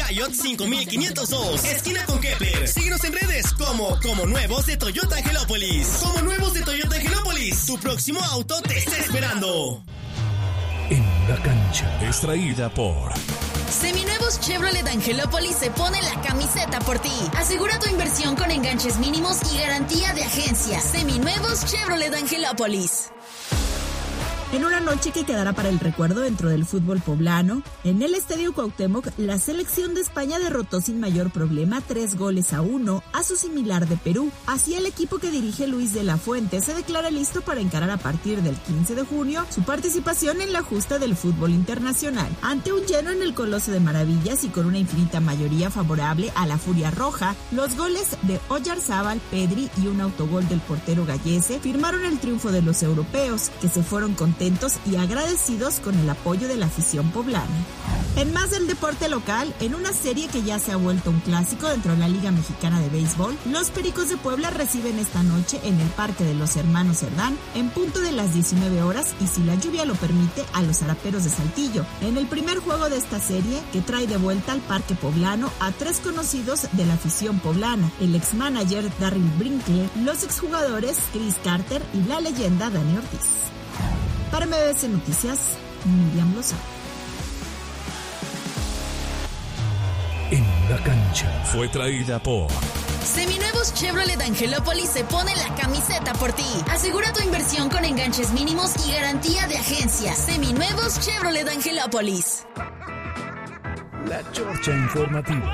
Riot 5502, esquina con Kepler. Síguenos en redes como Nuevos de Toyota Angelópolis. Como Nuevos de Toyota Angelópolis, tu próximo auto te está esperando. En la cancha, extraída por... Seminuevos Chevrolet Angelópolis se pone la camiseta por ti. Asegura tu inversión con enganches mínimos y garantía de agencia. Seminuevos Chevrolet Angelópolis. En una noche que quedará para el recuerdo dentro del fútbol poblano, en el Estadio Cuauhtémoc, la selección de España derrotó sin mayor problema 3-1 a su similar de Perú. Así el equipo que dirige Luis de la Fuente se declara listo para encarar a partir del 15 de junio su participación en la justa del fútbol internacional. Ante un lleno en el Coloso de Maravillas y con una infinita mayoría favorable a la Furia Roja, los goles de Oyarzábal, Pedri y un autogol del portero Gallese firmaron el triunfo de los europeos, que se fueron contentos y agradecidos con el apoyo de la afición poblana. En más del deporte local, en una serie que ya se ha vuelto un clásico dentro de la Liga Mexicana de Béisbol, los Pericos de Puebla reciben esta noche en el Parque de los Hermanos Cerdán en punto de las 19 horas y si la lluvia lo permite a los Zaraperos de Saltillo, en el primer juego de esta serie que trae de vuelta al Parque Poblano a tres conocidos de la afición poblana, el ex-manager Darryl Brinkley, los exjugadores Chris Carter y la leyenda Dani Ortiz. Para MBS Noticias, Miriam Lozano. En la cancha fue traída por... Seminuevos Chevrolet Angelópolis se pone la camiseta por ti. Asegura tu inversión con enganches mínimos y garantía de agencia. Seminuevos Chevrolet Angelópolis. La Chorcha Informativa.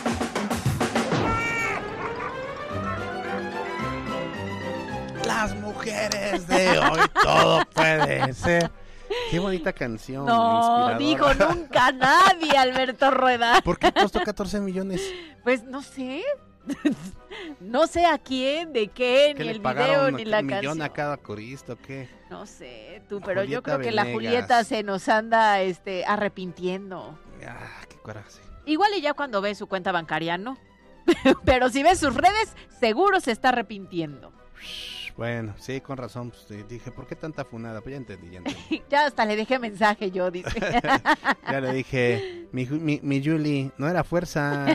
Las mujeres de hoy, todo puede ser. Qué bonita canción. No, dijo nunca nadie, Alberto Rueda. ¿Por qué costó 14 millones? Pues no sé. No sé a quién, de qué, ni el video, ni la canción. ¿Un millón a cada corista o qué? No sé, tú, pero yo creo que Venegas. la Julieta se nos anda arrepintiendo. Qué coraje. Igual y ya cuando ve su cuenta bancaria, ¿no? Pero si ve sus redes, seguro se está arrepintiendo. Bueno, sí, con razón. Pues, dije, ¿por qué tanta funada? Pues ya entendí. Ya hasta le dejé mensaje yo, dice. Ya le dije, mi Julie, no era fuerza.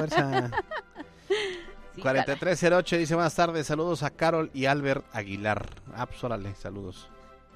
Sí, 4308 dice, buenas tardes, saludos a Carol y Albert Aguilar. Pues órale, saludos.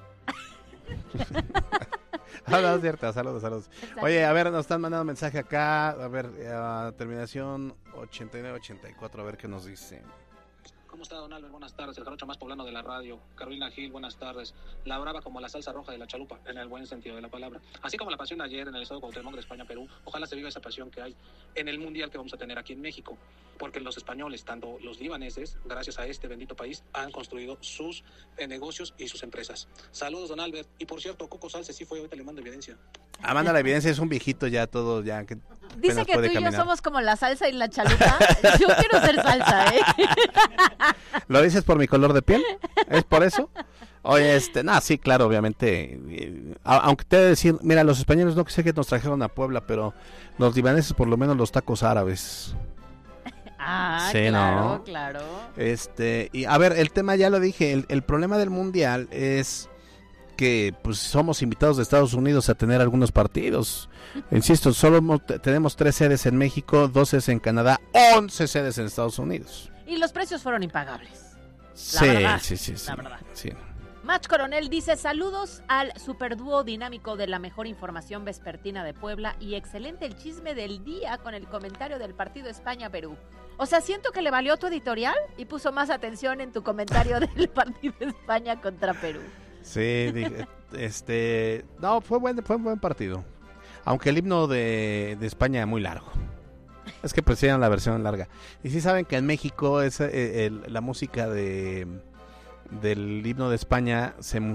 No, es cierto, saludos. Oye, a ver, nos están mandando mensaje acá. A ver, terminación 8984, a ver qué nos dice. ¿Cómo está, don Albert? Buenas tardes, el jarocho más poblano de la radio. Carolina Gil, buenas tardes. La brava como la salsa roja de la chalupa, en el buen sentido de la palabra. Así como la pasión ayer en el estado de Cuauhtémoc de España, Perú, ojalá se viva esa pasión que hay en el mundial que vamos a tener aquí en México. Porque los españoles, tanto los libaneses, gracias a este bendito país, han construido sus negocios y sus empresas. Saludos, don Albert. Y por cierto, Coco Salce sí fue, ahorita le mando evidencia. Manda la evidencia, es un viejito ya, todo ya. Que dice que tú y yo somos como la salsa y la chalupa. Yo quiero ser salsa, ¿eh? ¿Lo dices por mi color de piel? ¿Es por eso? Oye, sí, claro, obviamente. Aunque te he de decir, mira, los españoles no sé que nos trajeron a Puebla, pero los libaneses por lo menos los tacos árabes. Sí, claro, ¿no? Claro. Y a ver, el tema ya lo dije, el problema del mundial es que pues somos invitados de Estados Unidos a tener algunos partidos. Insisto, solo tenemos 3 sedes en México, 2 sedes en Canadá, 11 sedes en Estados Unidos. Y los precios fueron impagables. Sí. La verdad. Sí. Match Coronel dice, saludos al superdúo dinámico de la mejor información vespertina de Puebla y excelente el chisme del día con el comentario del partido España-Perú. O sea, siento que le valió tu editorial y puso más atención en tu comentario del partido España contra Perú. Sí, no, fue un buen partido. Aunque el himno de España es muy largo. Es que prefieren la versión larga. Y sí saben que en México es la música del himno de España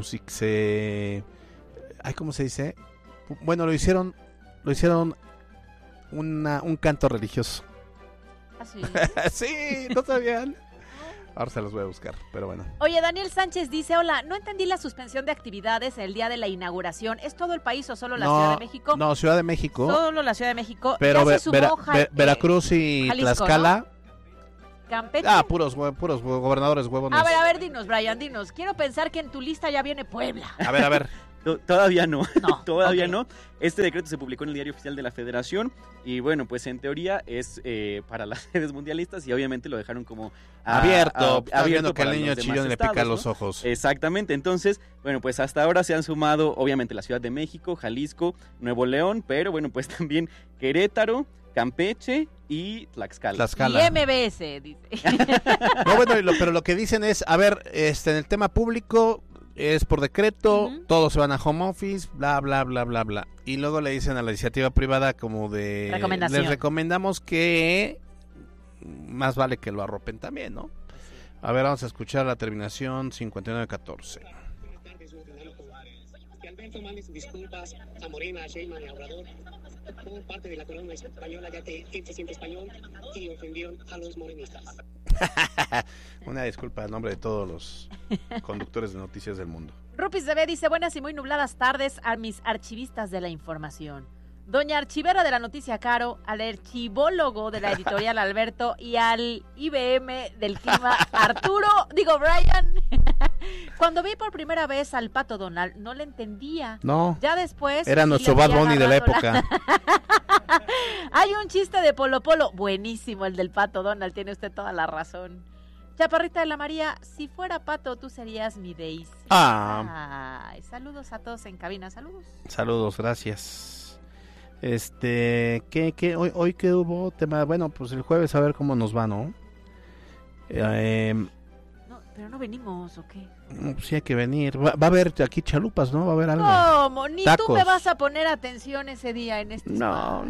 ¿cómo se dice? Bueno, lo hicieron un canto religioso. ¿Ah, sí? Sí, no sabían. Ahora se los voy a buscar, pero bueno. Oye, Daniel Sánchez dice, hola, no entendí la suspensión de actividades el día de la inauguración. ¿Es todo el país o solo la Ciudad de México? No, Ciudad de México. Solo la Ciudad de México. Pero Veracruz y Jalisco, Tlaxcala. ¿no? Campeche. Puros gobernadores huevones. A ver, dinos, Brian, dinos. Quiero pensar que en tu lista ya viene Puebla. A ver. Todavía no. Todavía ok. no. Este decreto se publicó en el Diario Oficial de la Federación y bueno, pues en teoría es para las sedes mundialistas y obviamente lo dejaron como abierto viendo que para al niño los demás chillón le estados, pica ¿no? los ojos. Exactamente, entonces, bueno, pues hasta ahora se han sumado obviamente la Ciudad de México, Jalisco, Nuevo León, pero bueno, pues también Querétaro, Campeche y Tlaxcala. Y MBS, dice. No, bueno, pero lo que dicen es, a ver, en el tema público es por decreto, todos se van a home office, bla, bla, bla, bla, bla. Y luego le dicen a la iniciativa privada como de... Recomendación. Les recomendamos que más vale que lo arropen también, ¿no? A ver, vamos a escuchar la terminación 5914. Que Alberto mande sus disculpas a Morena, a Sheinbaum y a Obrador por parte de la corona española, ya que él se siente español y ofendió a los morenistas. Una disculpa en nombre de todos los conductores de noticias del mundo. Rupis de B dice, buenas y muy nubladas tardes a mis archivistas de la información. Doña Archivera de la Noticia Caro, al archivólogo de la editorial Alberto y al IBM del clima Brian. Cuando vi por primera vez al Pato Donald, no le entendía. No. Ya después... Era nuestro Bad Bunny de la época. Hay un chiste de Polo Polo. Buenísimo el del Pato Donald, tiene usted toda la razón. Chaparrita de la María, si fuera Pato, tú serías mi Daisy. Ay, saludos a todos en cabina, saludos. Saludos, gracias. ¿Qué hoy qué hubo tema? Bueno, pues el jueves a ver cómo nos va, ¿no? No, pero no venimos, ¿o qué? Sí hay que venir. Va a haber aquí chalupas, ¿no? Va a haber algo. ¿Cómo? Ni Tacos. tú me vas a poner atención ese día en este No.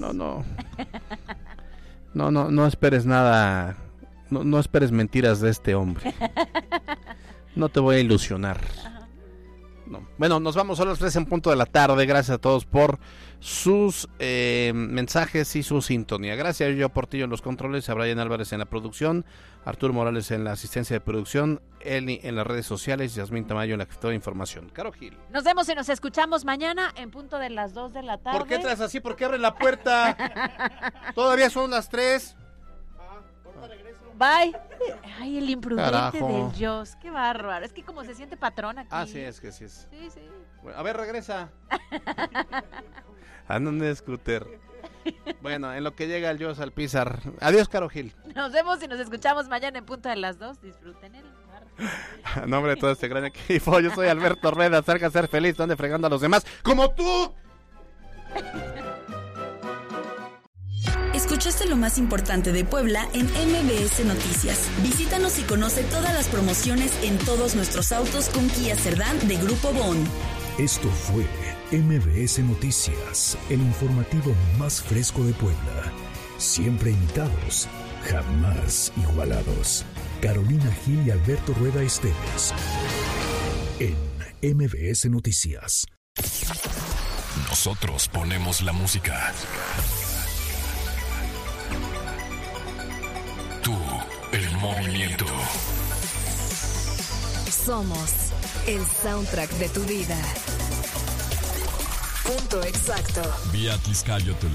No esperes nada. No esperes mentiras de este hombre. No te voy a ilusionar. No. Bueno, nos vamos a las 3 en punto de la tarde. Gracias a todos por sus mensajes y su sintonía. Gracias a Yo Portillo en los controles, a Brian Álvarez en la producción, Arturo Morales en la asistencia de producción, Eli en las redes sociales, Yasmín Tamayo en la jefatura de información. Caro Gil. Nos vemos y nos escuchamos mañana en punto de las 2 de la tarde. ¿Por qué entras así? ¿Por qué abren la puerta? Todavía son las 3. Bye. Ay, el imprudente Carajo. del Joss. Qué bárbaro. Es que como se siente patrón aquí. Ah, sí, es que sí es. Sí. Bueno, a ver, regresa. Anda un scooter. Bueno, en lo que llega el Joss al Pizar. Adiós, Caro Gil. Nos vemos y nos escuchamos mañana en punto de las 2. Disfruten el lugar. A nombre de todo este gran equipo, yo soy Alberto Rueda. Acerca a ser feliz, donde fregando a los demás, como tú. Escuchaste lo más importante de Puebla en MBS Noticias. Visítanos y conoce todas las promociones en todos nuestros autos con Kia Cerdán de Grupo Bon. Esto fue MBS Noticias, el informativo más fresco de Puebla. Siempre imitados, jamás igualados. Carolina Gil y Alberto Rueda Esteves. En MBS Noticias. Nosotros ponemos la música. Tú, el movimiento. Somos el soundtrack de tu vida. Punto exacto. Vía Tizcayotl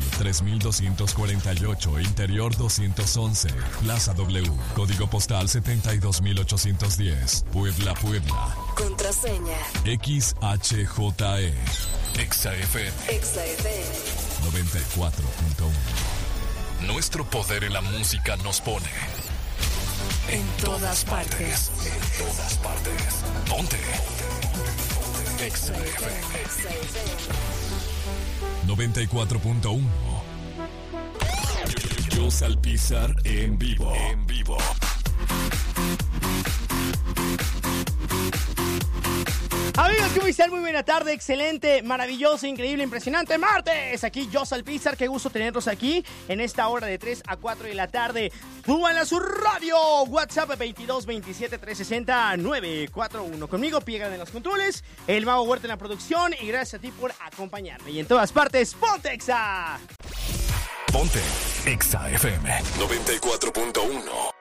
3248, Interior 211, Plaza W, Código Postal 72810, Puebla, Puebla. Contraseña. XHJE. XFM. XFM. 94.1. Nuestro poder en la música nos pone en todas partes. En todas partes. Ponte. XFM. 94.1. Yo Salpizar en vivo. En vivo. Amigos, ¿cómo están? Muy buena tarde, excelente, maravilloso, increíble, impresionante martes. Aquí yo, Salpizar, qué gusto tenerlos aquí en esta hora de 3 a 4 de la tarde. Súbanla a su radio, WhatsApp 22 27 360 941. Conmigo, Piega de los controles, el Mago Huerta en la producción y gracias a ti por acompañarme. Y en todas partes, ¡ponte Exa! Ponte Exa FM 94.1.